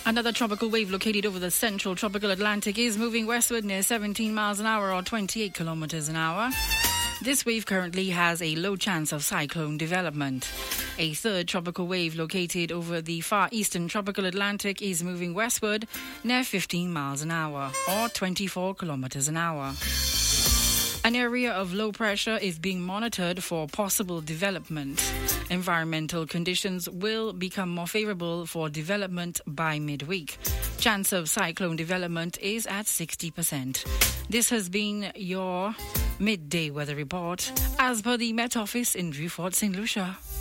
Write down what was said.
Another tropical wave located over the central tropical Atlantic is moving westward near 17 miles an hour or 28 kilometers an hour. This wave currently has a low chance of cyclone development. A third tropical wave located over the far eastern tropical Atlantic is moving westward near 15 miles an hour or 24 kilometers an hour. An area of low pressure is being monitored for possible development. Environmental conditions will become more favorable for development by midweek. Chance of cyclone development is at 60%. This has been your midday weather report as per the Met Office in Vieux Fort, St. Lucia.